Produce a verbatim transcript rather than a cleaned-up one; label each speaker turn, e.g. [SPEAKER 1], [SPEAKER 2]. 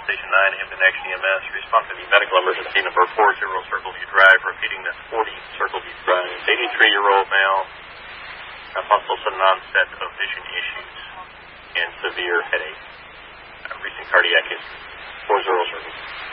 [SPEAKER 1] Station nine, Hampton Action E M S. Respond to the medical emergency number four zero Circle View Drive. Repeating, that's forty Circle View Drive. eighty-three-year-old male, a possible sudden onset of vision issues and severe headache. Uh, recent cardiac history. four zero Circle.